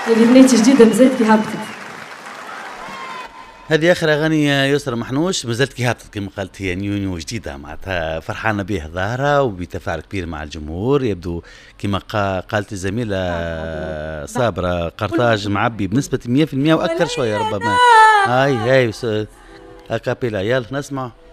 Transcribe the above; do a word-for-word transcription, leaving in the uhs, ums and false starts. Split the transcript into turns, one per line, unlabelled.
اللي بنيتي جديده مازالت كي هبطت.
هذه اخر اغاني يسرى محنوش، مازالت كي هبطت كما قالت، هي نيو نيو جديده معناتها فرحانه به ظاهره وبتفاعل كبير مع الجمهور. يبدو كما قالت الزميله صابره قرطاج معبي بنسبه مية بالمية واكثر شويه ربما. هاي هاي اكابيلا، يلا نسمع.